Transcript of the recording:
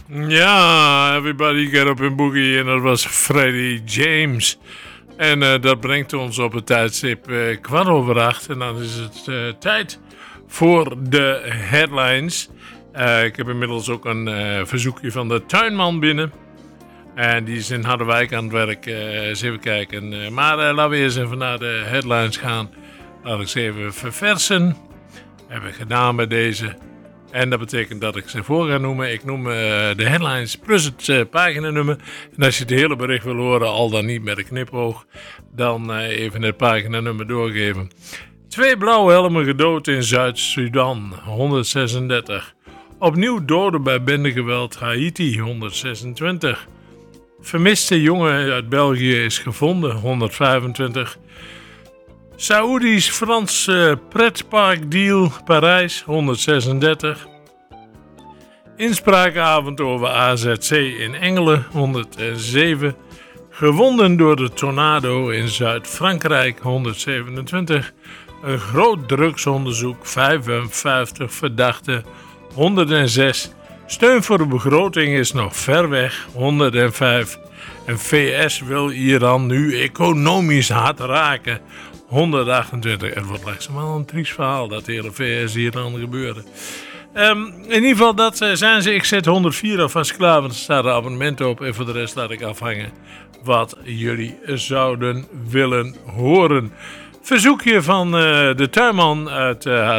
Ja, Everybody Get Up in Boogie. En dat was Freddie James. En dat brengt ons op het tijdstip 7:15. En dan is het tijd voor de headlines. Ik heb inmiddels ook een verzoekje van de tuinman binnen. En die is in Harderwijk aan het werk. Eens even kijken. Maar laten we eerst even naar de headlines gaan. Laat ik ze even verversen. Heb ik gedaan met deze. En dat betekent dat ik ze voor ga noemen. Ik noem de headlines plus het paginanummer. En als je het hele bericht wil horen, al dan niet met een knipoog, dan even het paginanummer doorgeven. 2 blauwe helmen gedood in Zuid-Sudan, 136. Opnieuw doden bij bendegeweld Haiti, 126. Vermiste jongen uit België is gevonden, 125. Saoedisch-Frans pretparkdeal Parijs, 136. Inspraakavond over AZC in Engelen, 107. Gewonden door de tornado in Zuid-Frankrijk, 127. Een groot drugsonderzoek, 55 verdachten, 106. Steun voor de begroting is nog ver weg, 105. En VS wil Iran nu economisch hard raken, 128. Het wordt langzamerhand een triest verhaal, dat hele VS-Iran gebeuren. In ieder geval, dat zijn ze. Ik zet 104 alvast klaar, want er staat een abonnement op. En voor de rest laat ik afhangen wat jullie zouden willen horen. Verzoekje van de tuinman uit